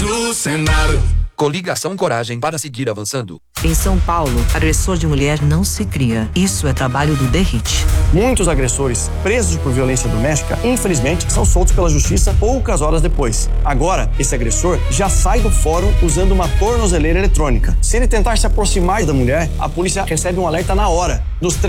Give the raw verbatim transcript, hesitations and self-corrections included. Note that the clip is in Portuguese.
do Senado. Coligação Coragem para seguir avançando. Em São Paulo, agressor de mulher não se cria. Isso é trabalho do D R I T. Muitos agressores presos por violência doméstica, infelizmente, são soltos pela justiça poucas horas depois. Agora, esse agressor já sai do fórum usando uma tornozeleira eletrônica. Se ele tentar se aproximar da mulher, a polícia recebe um alerta na hora. Nos